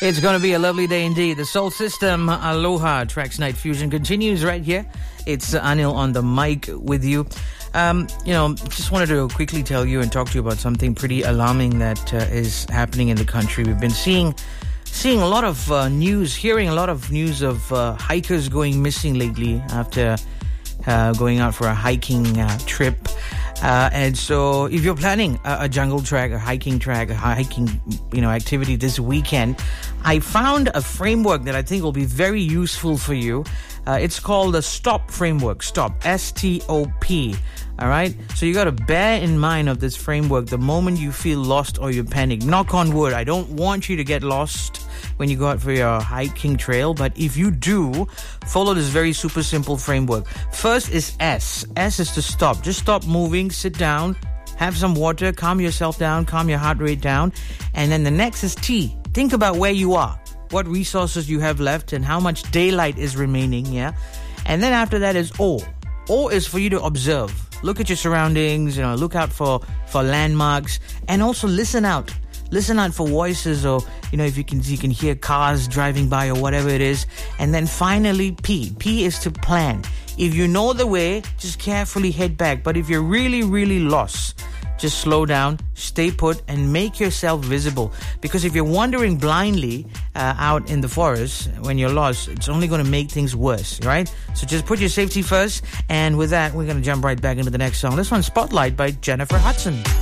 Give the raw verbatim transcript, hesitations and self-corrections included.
It's going to be a lovely day indeed. The Soul System, Aloha, Tracks Night Fusion continues right here. It's Anil on the mic with you. Um, you know, just wanted to quickly tell you and talk to you about something pretty alarming that uh, is happening in the country. We've been seeing seeing a lot of uh, news, hearing a lot of news of uh, hikers going missing lately after uh, going out for a hiking uh, trip. Uh, and so if you're planning a, a jungle track, a hiking track, a hiking, you know, activity this weekend, I found a framework that I think will be very useful for you. Uh, it's called the STOP framework. STOP. S T O P. All right? So you got to bear in mind of this framework the moment you feel lost or you panic. Knock on wood. I don't want you to get lost when you go out for your hiking trail, but if you do, follow this very super simple framework. First is S. S is to stop. Just stop moving, sit down, have some water, calm yourself down, calm your heart rate down. And then the next is T. Think about where you are, what resources you have left, and how much daylight is remaining, yeah? And then after that is O. O is for you to observe. Look at your surroundings, you know, look out for, for landmarks, and also listen out. Listen out for voices, or, you know, if you can you can hear cars driving by or whatever it is. And then finally, P. P is to plan. If you know the way, just carefully head back. But if you're really, really lost, just slow down, stay put, and make yourself visible. Because if you're wandering blindly uh, out in the forest when you're lost, it's only going to make things worse, right? So just put your safety first. And with that, we're going to jump right back into the next song. This one's Spotlight by Jennifer Hudson.